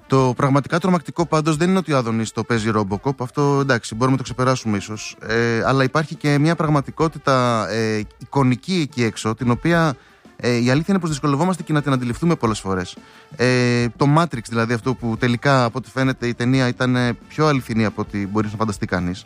Το πραγματικά τρομακτικό πάντως δεν είναι ότι ο Άδωνης το παίζει Robocop. Αυτό εντάξει, μπορούμε να το ξεπεράσουμε ίσως. Αλλά υπάρχει και μια πραγματικότητα εικονική εκεί έξω, την οποία η αλήθεια είναι πως δυσκολευόμαστε και να την αντιληφθούμε πολλές φορές. Το Matrix, δηλαδή, αυτό που τελικά από ό,τι φαίνεται η ταινία ήταν πιο αληθινή από ό,τι μπορεί να φανταστεί κανείς.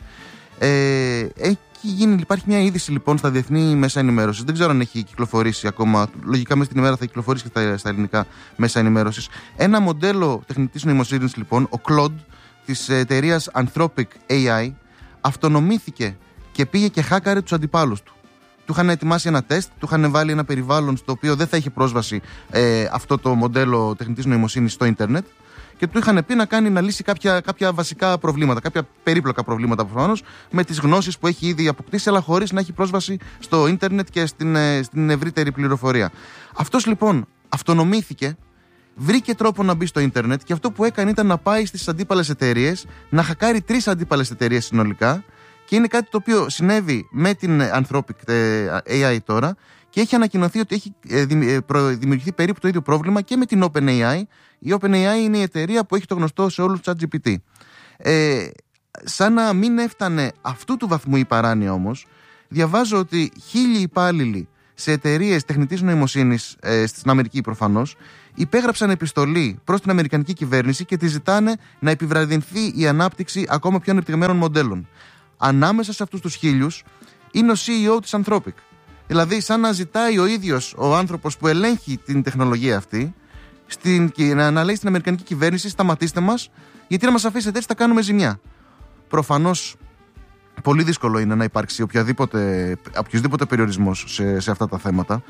Υπάρχει μια είδηση λοιπόν στα διεθνή μέσα ενημέρωσης. Δεν ξέρω αν έχει κυκλοφορήσει ακόμα. Λογικά μέσα στην ημέρα θα κυκλοφορήσει και στα ελληνικά μέσα ενημέρωσης. Ένα μοντέλο τεχνητής νοημοσύνης, λοιπόν, ο Claude της εταιρείας Anthropic AI, αυτονομήθηκε και πήγε και χάκαρε τους αντιπάλους του. Του είχαν ετοιμάσει ένα τεστ, του είχαν βάλει ένα περιβάλλον στο οποίο δεν θα είχε πρόσβαση αυτό το μοντέλο τεχνητής νοημοσύνης στο ίντερνετ. Και του είχαν πει να λύσει κάποια βασικά προβλήματα, κάποια περίπλοκα προβλήματα προφανώς, με τις γνώσεις που έχει ήδη αποκτήσει, αλλά χωρίς να έχει πρόσβαση στο ίντερνετ και στην ευρύτερη πληροφορία. Αυτός λοιπόν αυτονομήθηκε, βρήκε τρόπο να μπει στο ίντερνετ και αυτό που έκανε ήταν να πάει στις αντίπαλες εταιρείες, να χακάρει 3 αντίπαλες εταιρείες συνολικά, και είναι κάτι το οποίο συνέβη με την Anthropic AI τώρα, και έχει ανακοινωθεί ότι έχει δημιουργηθεί περίπου το ίδιο πρόβλημα και με την OpenAI. Η OpenAI είναι η εταιρεία που έχει το γνωστό σε όλους ChatGPT. Σαν να μην έφτανε αυτού του βαθμού η παράνοια όμως, διαβάζω ότι 1.000 υπάλληλοι σε εταιρείες τεχνητής νοημοσύνης στην Αμερική προφανώς υπέγραψαν επιστολή προς την Αμερικανική κυβέρνηση και τη ζητάνε να επιβραδυνθεί η ανάπτυξη ακόμα πιο ανεπτυγμένων μοντέλων. Ανάμεσα σε αυτούς τους 1.000 είναι ο CEO της Anthropic. Δηλαδή, σαν να ζητάει ο ίδιος ο άνθρωπος που ελέγχει την τεχνολογία αυτή να λέει στην Αμερικανική κυβέρνηση: σταματήστε μας, γιατί να μας αφήσετε έτσι θα κάνουμε ζημιά. Προφανώς, πολύ δύσκολο είναι να υπάρξει οποιοδήποτε περιορισμός σε αυτά τα θέματα.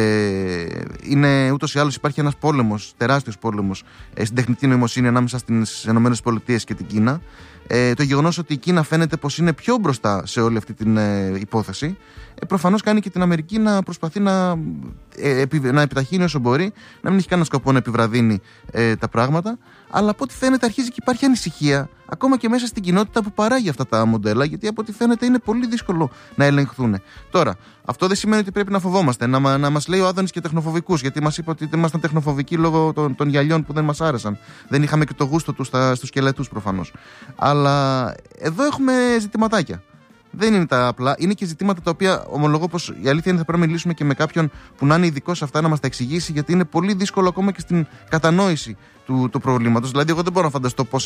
Είναι ούτως ή άλλως υπάρχει ένας πόλεμος, τεράστιος πόλεμος στην τεχνητή νοημοσύνη ανάμεσα στις ΗΠΑ και την Κίνα. Το γεγονός ότι η Κίνα φαίνεται πως είναι πιο μπροστά σε όλη αυτή την υπόθεση, προφανώς κάνει και την Αμερική να προσπαθεί να επιταχύνει όσο μπορεί, να μην έχει κανένα σκοπό να επιβραδύνει τα πράγματα. Αλλά από ό,τι φαίνεται αρχίζει και υπάρχει ανησυχία ακόμα και μέσα στην κοινότητα που παράγει αυτά τα μοντέλα, γιατί από ό,τι φαίνεται είναι πολύ δύσκολο να ελεγχθούν. Τώρα, αυτό δεν σημαίνει ότι πρέπει να φοβόμαστε, να μας λέει ο Άδωνης και τεχνοφοβικούς, γιατί μας είπε ότι δεν ήμασταν τεχνοφοβικοί λόγω των γυαλιών που δεν μας άρεσαν. Δεν είχαμε και το γούστο του στους σκελετούς προφανώς. Αλλά εδώ έχουμε ζητηματάκια. Δεν είναι τα απλά, είναι και ζητήματα τα οποία ομολογώ πως η αλήθεια είναι θα πρέπει να μιλήσουμε και με κάποιον που να είναι ειδικός σε αυτά να μας τα εξηγήσει, γιατί είναι πολύ δύσκολο ακόμα και στην κατανόηση του προβλήματος. Δηλαδή, εγώ δεν μπορώ να φανταστώ πως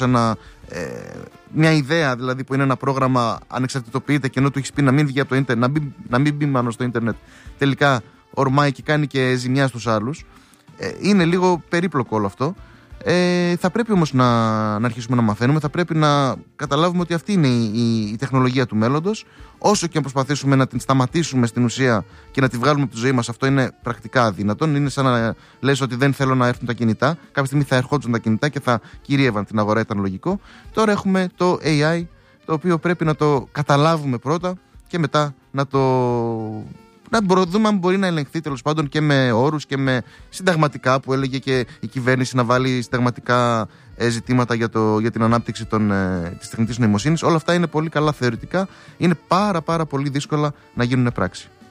μια ιδέα δηλαδή, που είναι ένα πρόγραμμα ανεξαρτητοποιείται και ενώ του έχει πει να μην βγει από το ίντερνετ, να μην μπει μάλλον στο ίντερνετ, τελικά ορμάει και κάνει και ζημιά στους άλλους. Είναι λίγο περίπλοκο όλο αυτό. Θα πρέπει όμως να αρχίσουμε να μαθαίνουμε, θα πρέπει να καταλάβουμε ότι αυτή είναι η τεχνολογία του μέλλοντος. Όσο και αν προσπαθήσουμε να την σταματήσουμε στην ουσία και να τη βγάλουμε από τη ζωή μας, αυτό είναι πρακτικά αδύνατον. Είναι σαν να λες ότι δεν θέλω να έρθουν τα κινητά. Κάποια στιγμή θα ερχόντουσαν τα κινητά και θα κυρίευαν την αγορά, ήταν λογικό. Τώρα έχουμε το AI, το οποίο πρέπει να το καταλάβουμε πρώτα και μετά να δούμε αν μπορεί να ελεγχθεί τέλος πάντων και με όρους και με συνταγματικά, που έλεγε και η κυβέρνηση να βάλει συνταγματικά ζητήματα για την ανάπτυξη της τεχνητής νοημοσύνης. Όλα αυτά είναι πολύ καλά θεωρητικά, είναι πάρα πολύ δύσκολα να γίνουν πράξη.